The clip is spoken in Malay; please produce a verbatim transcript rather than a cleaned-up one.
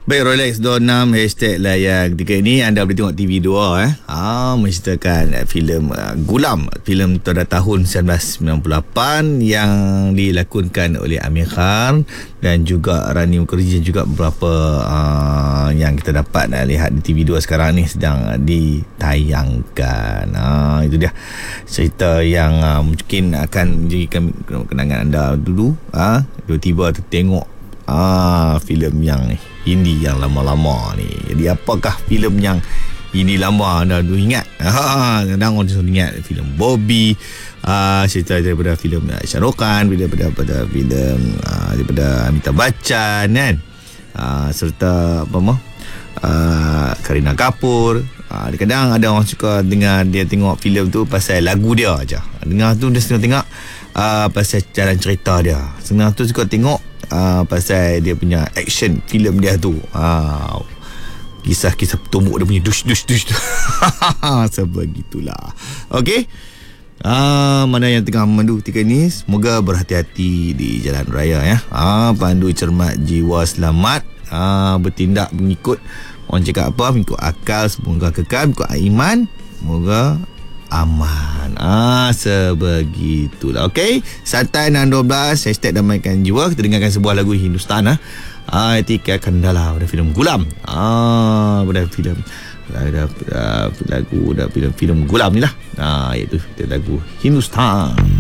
Baik, Rolex dua enam hashtag layan ketika ini anda boleh tengok T V dua eh. Ah, menceritakan uh, filem uh, Gulam, filem pada tahun seribu sembilan ratus sembilan puluh lapan yang dilakonkan oleh Amir Khan dan juga Rani Mukherjee, juga beberapa uh, yang kita dapat uh, lihat di T V dua sekarang ni sedang uh, ditayangkan. Ah, itu dia cerita yang uh, mungkin akan menjadikan kenangan anda dulu. Ah, tiba-tiba tertengok ah filem yang Hindi yang lama-lama ni. Jadi apakah filem yang Hindi lama anda dulu ingat? Ha, kadang orang selalu ingat filem Bobby, ah cerita daripada filem Shah Rukh Khan, daripada daripada filem ah, daripada Amitabh Bachchan kan. Ah, serta apa mah? Ah, Kareena Kapoor. Ah, kadang ada orang suka dengar dia tengok filem tu pasal lagu dia aja. Dengar tu dia suka tengok ah, pasal jalan cerita dia. Setengah tu suka tengok Uh, pasal dia punya action filem dia tu, uh, kisah-kisah tumbuk dia punya dush dush dush sebegitulah. Okey, uh, mana yang tengah memandu ketika ni, semoga berhati-hati di jalan raya ya. Uh, pandu cermat, jiwa selamat, uh, bertindak mengikut orang cakap apa, mengikut akal, semoga kekal, mengikut iman, semoga aman. Ah, sebegitulah. Okey, santai enam dua belas hashtag damaikan jiwa. Kita dengarkan sebuah lagu Hindustan ah. Ah, Etika Kandala pada filem Gulam. Ah, pada filem ada lagu dah filem-filem Gulam ni lah. Ah, iaitu lagu Hindustan.